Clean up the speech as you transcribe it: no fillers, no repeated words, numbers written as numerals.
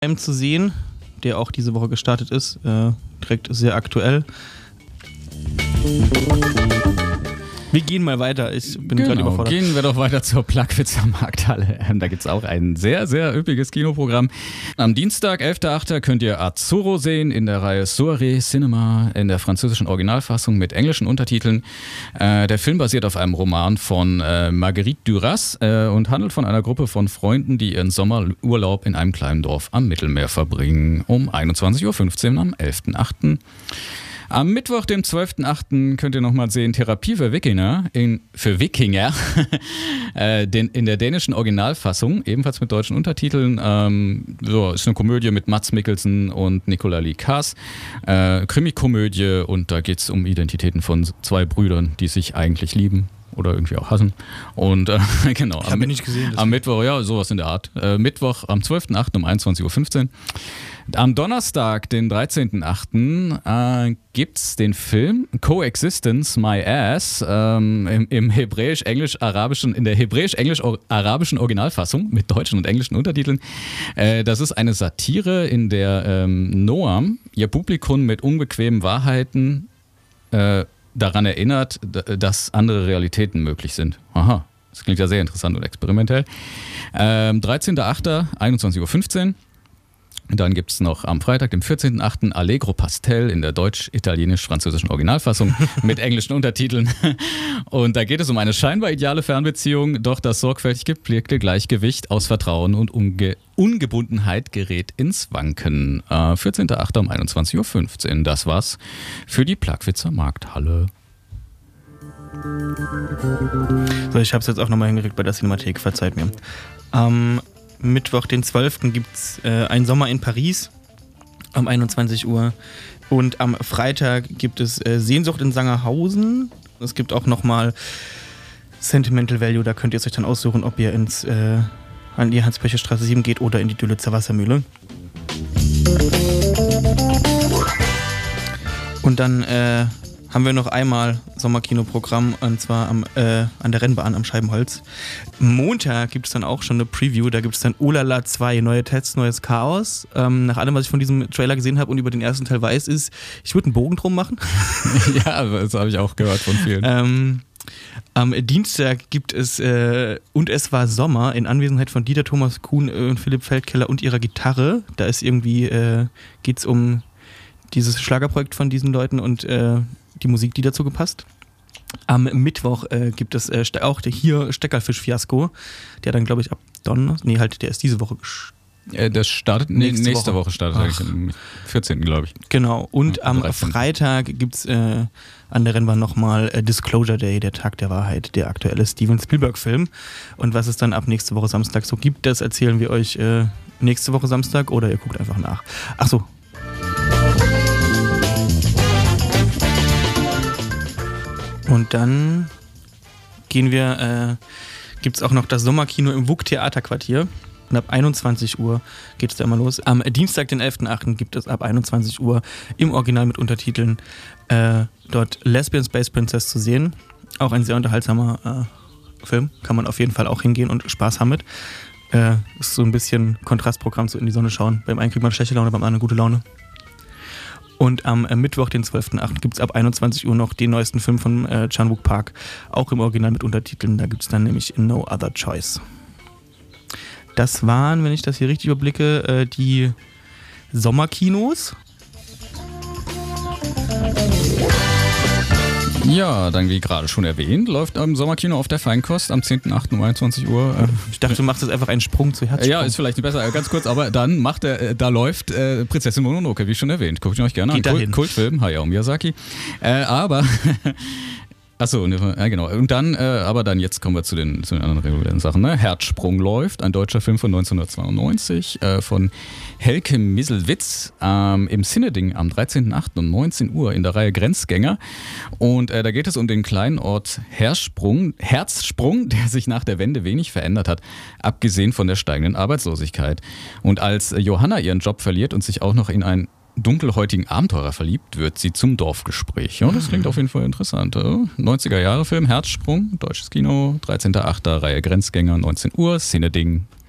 zu sehen, der auch diese Woche gestartet ist, direkt sehr aktuell. Wir gehen mal weiter, ich bin gerade überfordert. Gehen wir doch weiter zur Plagwitzer Markthalle. Da gibt es auch ein sehr, sehr üppiges Kinoprogramm. Am Dienstag, 11.8. könnt ihr Azzurro sehen in der Reihe Soirée Cinema in der französischen Originalfassung mit englischen Untertiteln. Der Film basiert auf einem Roman von Marguerite Duras und handelt von einer Gruppe von Freunden, die ihren Sommerurlaub in einem kleinen Dorf am Mittelmeer verbringen. Um 21.15 Uhr am 11.8. Am Mittwoch, dem 12.8. könnt ihr nochmal sehen Therapie für Wikinger, in der dänischen Originalfassung, ebenfalls mit deutschen Untertiteln. Ist eine Komödie mit Mads Mikkelsen und Nicola Lee Kaas. Krimikomödie, und da geht es um Identitäten von zwei Brüdern, die sich eigentlich lieben oder irgendwie auch hassen. Und genau. Ich habe ihn nicht gesehen. Am Mittwoch, ja, sowas in der Art. Mittwoch am 12.8. um 21.15 Uhr. Am Donnerstag, den 13.8., gibt's den Film Coexistence My Ass im hebräisch-englisch-arabischen, in der hebräisch-englisch-arabischen Originalfassung mit deutschen und englischen Untertiteln. Das ist eine Satire, in der Noam ihr Publikum mit unbequemen Wahrheiten daran erinnert, dass andere Realitäten möglich sind. Aha, das klingt ja sehr interessant und experimentell. 13.8., 21.15 Uhr. Dann gibt es noch am Freitag, dem 14.8. Allegro Pastel in der deutsch-italienisch-französischen Originalfassung mit englischen Untertiteln. Und da geht es um eine scheinbar ideale Fernbeziehung, doch das sorgfältig gepflegte Gleichgewicht aus Vertrauen und Ungebundenheit gerät ins Wanken. 14.8. um 21.15 Uhr. Das war's für die Plagwitzer Markthalle. So, ich habe es jetzt auch nochmal hingekriegt bei der Cinemathek, verzeiht mir. Mittwoch, den 12. gibt es ein Sommer in Paris um 21 Uhr. Und am Freitag gibt es Sehnsucht in Sangerhausen. Es gibt auch nochmal Sentimental Value, da könnt ihr es euch dann aussuchen, ob ihr an die Hans-Pöche-Straße 7 geht oder in die Dülitzer Wassermühle. Und dann haben wir noch einmal Sommerkinoprogramm, und zwar an der Rennbahn am Scheibenholz. Montag gibt es dann auch schon eine Preview, da gibt es dann Olala 2, neue Tests, neues Chaos. Nach allem, was ich von diesem Trailer gesehen habe und über den ersten Teil weiß, ist, ich würde einen Bogen drum machen. Ja, das habe ich auch gehört von vielen. Am Dienstag gibt es Und es war Sommer in Anwesenheit von Dieter Thomas Kuhn und Philipp Feldkeller und ihrer Gitarre. Da ist irgendwie, geht's um dieses Schlagerprojekt von diesen Leuten und die Musik, die dazu gepasst. Am Mittwoch gibt es auch hier Steckerfisch-Fiasko. Der dann, glaube ich, ab Donnerstag, der ist diese Woche das startet nächste Woche startet eigentlich am 14. glaube ich. Genau. Und ja, am Freitag gibt es an der Rennbahn nochmal Disclosure Day, der Tag der Wahrheit, der aktuelle Steven Spielberg-Film. Und was es dann ab nächste Woche Samstag so gibt, das erzählen wir euch nächste Woche Samstag oder ihr guckt einfach nach. Ach so. Und dann gibt es auch noch das Sommerkino im WUK Theaterquartier. Und ab 21 Uhr geht es da immer los. Am Dienstag, den 11.8. gibt es ab 21 Uhr im Original mit Untertiteln dort Lesbian Space Princess zu sehen. Auch ein sehr unterhaltsamer Film. Kann man auf jeden Fall auch hingehen und Spaß haben mit. Ist so ein bisschen Kontrastprogramm zu In die Sonne schauen. Beim einen kriegt man schlechte Laune, beim anderen gute Laune. Und am Mittwoch, den 12.8. gibt es ab 21 Uhr noch den neuesten Film von Chan-wook Park, auch im Original mit Untertiteln. Da gibt es dann nämlich No Other Choice. Das waren, wenn ich das hier richtig überblicke, die Sommerkinos. Ja, dann wie gerade schon erwähnt, läuft am Sommerkino auf der Feinkost am 10.8. um 21 Uhr. Ich dachte, du machst jetzt einfach einen Sprung zu Herzsprung. Ja, ist vielleicht nicht besser, ganz kurz, aber dann da läuft Prinzessin Mononoke, wie schon erwähnt. Guckt ihn euch gerne an. Kultfilm, Hayao Miyazaki. Aber achso, ja genau. Und dann, aber dann jetzt kommen wir zu den anderen regulären Sachen. Ne? Herzsprung läuft, ein deutscher Film von 1992 von Helke Misselwitz im Cineding am 13.8. um 19 Uhr in der Reihe Grenzgänger. Und da geht es um den kleinen Ort Herzsprung, der sich nach der Wende wenig verändert hat, abgesehen von der steigenden Arbeitslosigkeit. Und als Johanna ihren Job verliert und sich auch noch in einen dunkelhäutigen Abenteurer verliebt, wird sie zum Dorfgespräch. Ja, das klingt auf jeden Fall interessant. 90er-Jahre-Film, Herzsprung, deutsches Kino, 13.8. Reihe Grenzgänger, 19 Uhr, Cineding.